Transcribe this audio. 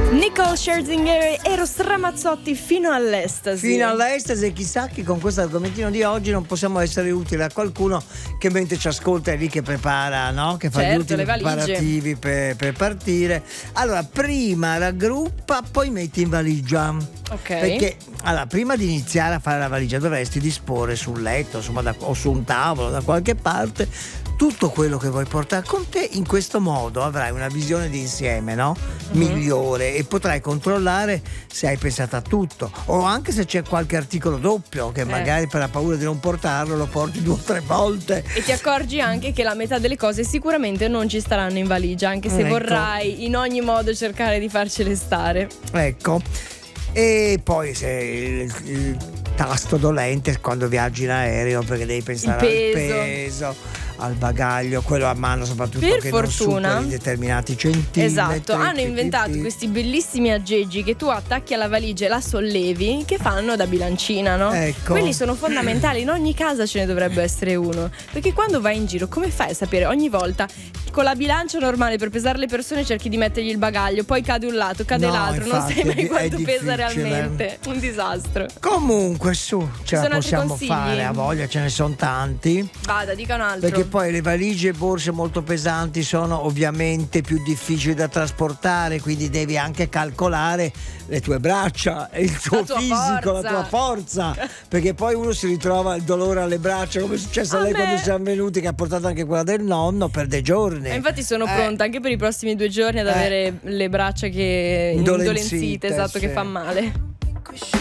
Nicole Scherzinger e Eros Ramazzotti fino all'estasi. Fino all'estasi, e chissà che con questo argomentino di oggi non possiamo essere utili a qualcuno che mentre ci ascolta è lì che prepara, no? Che fa gli ultimi preparativi per partire. Allora, prima raggruppa, poi metti in valigia. Ok. Perché allora, prima di iniziare a fare la valigia dovresti disporre sul letto, insomma, o su un tavolo da qualche parte tutto quello che vuoi portare con te. In questo modo avrai una visione d'insieme, no? Migliore, e potrai controllare se hai pensato a tutto, o anche se c'è qualche articolo doppio che magari per la paura di non portarlo lo porti 2 o 3 volte. E ti accorgi anche che la metà delle cose sicuramente non ci staranno in valigia, anche se vorrai in ogni modo cercare di farcele stare. Ecco. E poi se il tasto dolente quando viaggi in aereo, perché devi pensare al peso, al bagaglio, quello a mano soprattutto, per che fortuna, non superi determinati centimetri. Esatto, hanno inventato questi bellissimi aggeggi che tu attacchi alla valigia e la sollevi, che fanno da bilancina, no? Ecco. Quelli sono fondamentali, in ogni casa ce ne dovrebbe essere uno, perché quando vai in giro come fai a sapere? Ogni volta con la bilancia normale per pesare le persone cerchi di mettergli il bagaglio, poi cade un lato, cade l'altro, infatti, non sai mai quanto difficile. pesa realmente. Un disastro. Comunque su, ce la possiamo consigli? fare, a voglia, ce ne sono tanti. Vada, dica un altro. Perché poi le valigie e borse molto pesanti sono ovviamente più difficili da trasportare, quindi devi anche calcolare le tue braccia e il tuo fisico, la tua forza, perché poi uno si ritrova il dolore alle braccia, come è successo a lei quando siamo venuti, che ha portato anche quella del nonno per dei giorni. Infatti sono pronta anche per i prossimi 2 giorni ad avere le braccia che indolenzite, esatto, sì, che fa male.